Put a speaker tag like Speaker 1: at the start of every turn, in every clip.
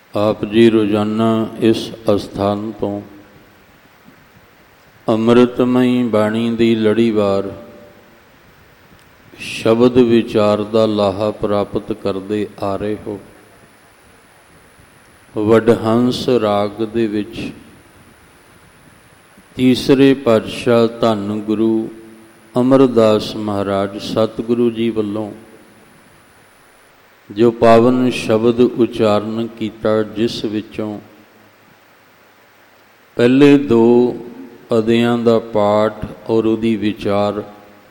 Speaker 1: ਆਪ ਜੀ ਰੋਜ਼ਾਨਾ ਇਸ ਅਸਥਾਨ ਤੋਂ ਅੰਮ੍ਰਿਤਮਈ ਬਾਣੀ ਦੀ ਲੜੀਵਾਰ ਸ਼ਬਦ ਵਿਚਾਰ ਦਾ ਲਾਹਾ ਪ੍ਰਾਪਤ ਕਰਦੇ ਆ ਰਹੇ ਹੋ। ਵਡਹੰਸ ਰਾਗ ਦੇ ਵਿੱਚ ਤੀਸਰੇ ਪਾਤਸ਼ਾਹ ਧੰਨ ਗੁਰੂ ਅਮਰਦਾਸ ਮਹਾਰਾਜ ਸਤਿਗੁਰੂ ਜੀ ਵੱਲੋਂ ਜੋ ਪਾਵਨ ਸ਼ਬਦ ਉਚਾਰਨ ਕੀਤਾ, ਜਿਸ ਵਿੱਚੋਂ ਪਹਿਲੇ ਦੋ ਅਧਿਆਂ ਦਾ ਪਾਠ ਔਰ ਉਹਦੀ ਵਿਚਾਰ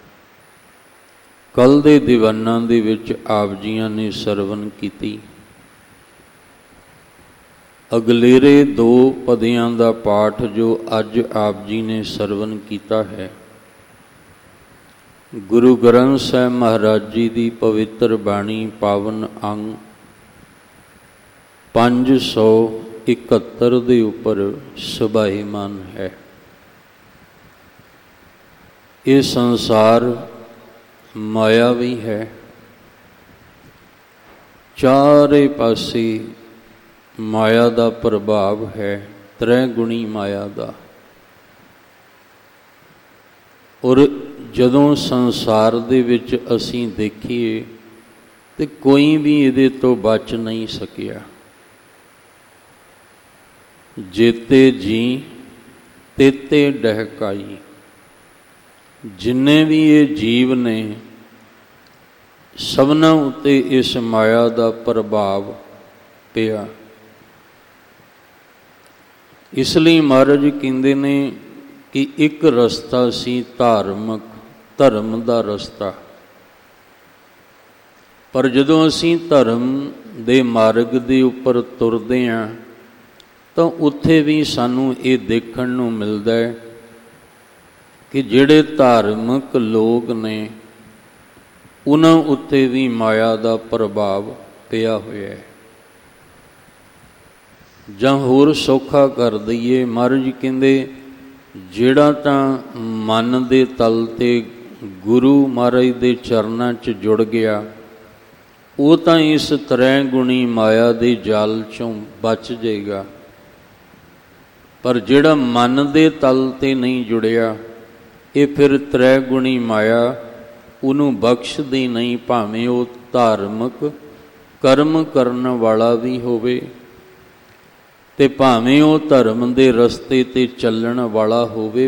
Speaker 1: ਕੱਲ੍ਹ ਦੇ ਦੀਵਾਨਾਂ ਦੇ ਵਿੱਚ ਆਪ ਜੀਆਂ ਨੇ ਸਰਵਨ ਕੀਤੀ। ਅਗਲੇਰੇ ਦੋ ਪਦਿਆਂ ਦਾ ਪਾਠ ਜੋ ਅੱਜ ਆਪ ਜੀ ਨੇ ਸਰਵਨ ਕੀਤਾ ਹੈ, ਗੁਰੂ ਗ੍ਰੰਥ ਸਾਹਿਬ ਮਹਾਰਾਜ ਜੀ ਦੀ ਪਵਿੱਤਰ ਬਾਣੀ ਪਾਵਨ ਅੰਗ 571 ਦੇ ਉੱਪਰ ਸੁਭਾਈਮਾਨ ਹੈ। ਇਹ ਸੰਸਾਰ ਮਾਇਆਵੀ ਹੈ, ਚਾਰੇ ਪਾਸੇ ਮਾਇਆ ਦਾ ਪ੍ਰਭਾਵ ਹੈ, ਤ੍ਰੈ ਗੁਣੀ ਮਾਇਆ ਦਾ। ਔਰ ਜਦੋਂ ਸੰਸਾਰ ਦੇ ਵਿੱਚ ਅਸੀਂ ਦੇਖੀਏ ਤੇ ਕੋਈ ਵੀ ਇਹਦੇ ਤੋਂ ਬਚ ਨਹੀਂ ਸਕਿਆ। ਜੇਤੇ ਜੀ ਤੇਤੇ ਡਹਿਕਾਈ, ਜਿੰਨੇ ਵੀ ਇਹ ਜੀਵ ਨੇ ਸਭਨਾਂ ਉੱਤੇ ਇਸ ਮਾਇਆ ਦਾ ਪ੍ਰਭਾਵ ਪਿਆ। ਇਸ ਲਈ ਮਹਾਰਾਜ ਕਹਿੰਦੇ ਨੇ ਕਿ ਇੱਕ ਰਸਤਾ ਸੀ ਧਾਰਮਿਕ, ਧਰਮ ਦਾ ਰਸਤਾ। ਪਰ ਜਦੋਂ ਅਸੀਂ ਧਰਮ ਦੇ ਮਾਰਗ ਦੇ ਉੱਪਰ ਤੁਰਦੇ ਹਾਂ ਤਾਂ ਉੱਥੇ ਵੀ ਸਾਨੂੰ ਇਹ ਦੇਖਣ ਨੂੰ ਮਿਲਦਾ ਹੈ ਕਿ ਜਿਹੜੇ ਧਾਰਮਿਕ ਲੋਕ ਨੇ ਉਹਨਾਂ ਉੱਤੇ ਵੀ ਮਾਇਆ ਦਾ ਪ੍ਰਭਾਵ ਪਿਆ ਹੋਇਆ ਹੈ। ਜਾਂ ਹੋਰ ਸੌਖਾ ਕਰ ਦਈਏ, ਮਹਾਰਾਜ ਕਹਿੰਦੇ ਜਿਹੜਾ ਤਾਂ ਮਨ ਦੇ ਤਲ 'ਤੇ ਗੁਰੂ ਮਹਾਰਾਜ ਦੇ ਚਰਨਾਂ 'ਚ ਜੁੜ ਗਿਆ, ਉਹ ਤਾਂ ਇਸ ਤ੍ਰੈ ਗੁਣੀ ਮਾਇਆ ਦੇ ਜਾਲ 'ਚੋਂ ਬਚ ਜਾਏਗਾ। ਪਰ ਜਿਹੜਾ ਮਨ ਦੇ ਤਲ 'ਤੇ ਨਹੀਂ ਜੁੜਿਆ, ਇਹ ਫਿਰ ਤ੍ਰੈ ਗੁਣੀ ਮਾਇਆ ਉਹਨੂੰ ਬਖਸ਼ਦੀ ਨਹੀਂ, ਭਾਵੇਂ ਉਹ ਧਾਰਮਿਕ ਕਰਮ ਕਰਨ ਵਾਲਾ ਵੀ ਹੋਵੇ ਤੇ ਭਾਵੇਂ ਉਹ ਧਰਮ ਦੇ ਰਸਤੇ 'ਤੇ ਚੱਲਣ ਵਾਲਾ ਹੋਵੇ,